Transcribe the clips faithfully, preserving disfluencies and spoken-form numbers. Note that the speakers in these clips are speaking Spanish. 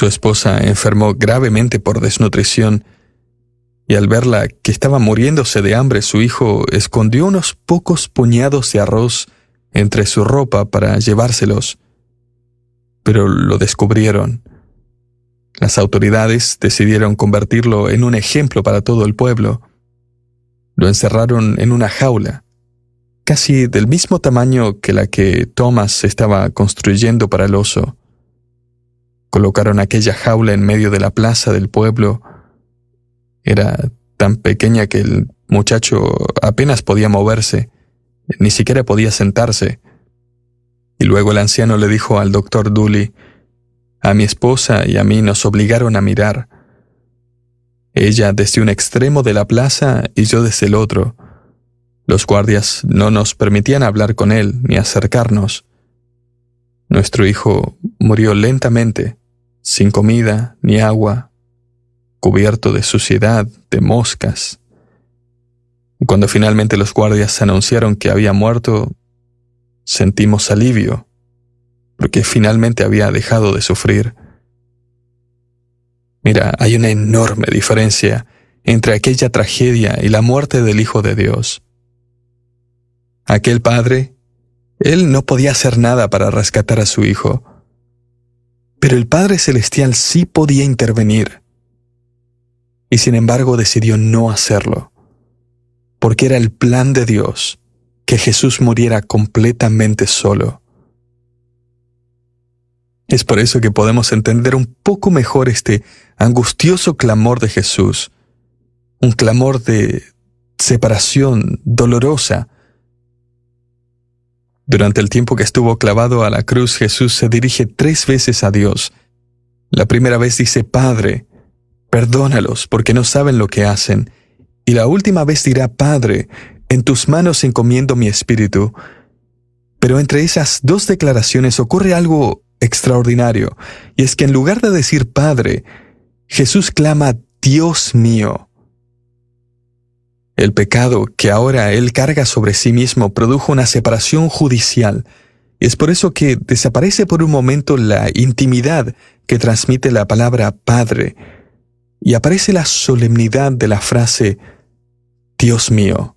Su esposa enfermó gravemente por desnutrición y al verla que estaba muriéndose de hambre, su hijo escondió unos pocos puñados de arroz entre su ropa para llevárselos. Pero lo descubrieron. Las autoridades decidieron convertirlo en un ejemplo para todo el pueblo. Lo encerraron en una jaula, casi del mismo tamaño que la que Thomas estaba construyendo para el oso. Colocaron aquella jaula en medio de la plaza del pueblo. Era tan pequeña que el muchacho apenas podía moverse, ni siquiera podía sentarse. Y luego el anciano le dijo al doctor Dooley: «A mi esposa y a mí nos obligaron a mirar. Ella desde un extremo de la plaza y yo desde el otro. Los guardias no nos permitían hablar con él ni acercarnos. Nuestro hijo murió lentamente, sin comida ni agua, cubierto de suciedad, de moscas. Y cuando finalmente los guardias anunciaron que había muerto, sentimos alivio, porque finalmente había dejado de sufrir». Mira, hay una enorme diferencia entre aquella tragedia y la muerte del Hijo de Dios. Aquel padre, él no podía hacer nada para rescatar a su hijo, pero el Padre Celestial sí podía intervenir. Y sin embargo decidió no hacerlo, porque era el plan de Dios que Jesús muriera completamente solo. Es por eso que podemos entender un poco mejor este angustioso clamor de Jesús, un clamor de separación dolorosa. Durante el tiempo que estuvo clavado a la cruz, Jesús se dirige tres veces a Dios. La primera vez dice: «Padre, perdónalos, porque no saben lo que hacen». Y la última vez dirá: «Padre, en tus manos encomiendo mi espíritu». Pero entre esas dos declaraciones ocurre algo extraordinario, y es que en lugar de decir Padre, Jesús clama: «Dios mío». El pecado que ahora él carga sobre sí mismo produjo una separación judicial, y es por eso que desaparece por un momento la intimidad que transmite la palabra Padre, y aparece la solemnidad de la frase «Dios mío».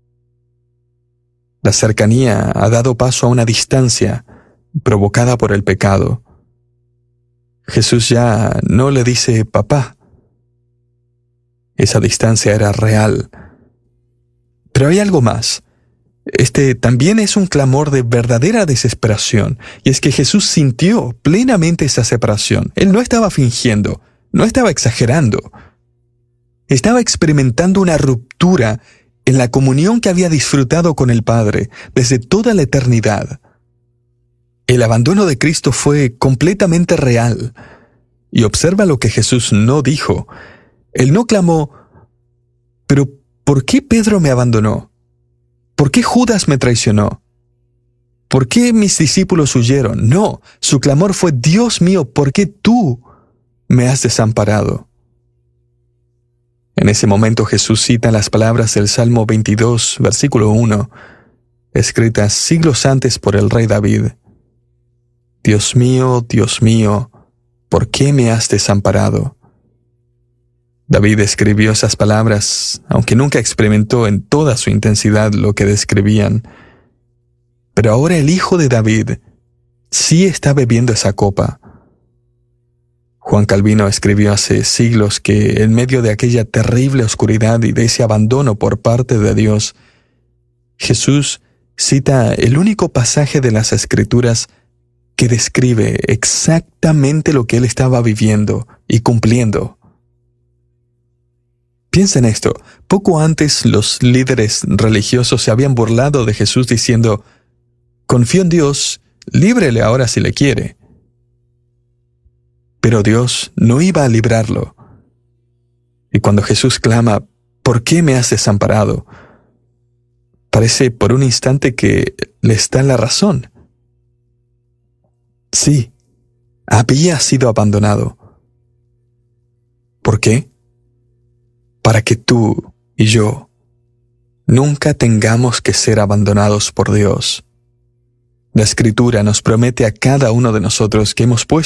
La cercanía ha dado paso a una distancia provocada por el pecado. Jesús ya no le dice papá. Esa distancia era real. Pero hay algo más. Este también es un clamor de verdadera desesperación, y es que Jesús sintió plenamente esa separación. Él no estaba fingiendo, no estaba exagerando. Estaba experimentando una ruptura en la comunión que había disfrutado con el Padre desde toda la eternidad. El abandono de Cristo fue completamente real. Y observa lo que Jesús no dijo. Él no clamó: «¿Pero por qué Pedro me abandonó? ¿Por qué Judas me traicionó? ¿Por qué mis discípulos huyeron?». No, su clamor fue: «Dios mío, ¿por qué tú me has desamparado?». En ese momento Jesús cita las palabras del Salmo veintidós, versículo uno, escritas siglos antes por el rey David: «Dios mío, Dios mío, ¿por qué me has desamparado?». David escribió esas palabras, aunque nunca experimentó en toda su intensidad lo que describían. Pero ahora el hijo de David sí está bebiendo esa copa. Juan Calvino escribió hace siglos que en medio de aquella terrible oscuridad y de ese abandono por parte de Dios, Jesús cita el único pasaje de las Escrituras que describe exactamente lo que él estaba viviendo y cumpliendo. Piensa en esto. Poco antes los líderes religiosos se habían burlado de Jesús diciendo: «Confío en Dios, líbrele ahora si le quiere». Pero Dios no iba a librarlo. Y cuando Jesús clama: «¿Por qué me has desamparado?», parece por un instante que les da la razón. Sí, había sido abandonado. ¿Por qué? Para que tú y yo nunca tengamos que ser abandonados por Dios. La Escritura nos promete a cada uno de nosotros que hemos puesto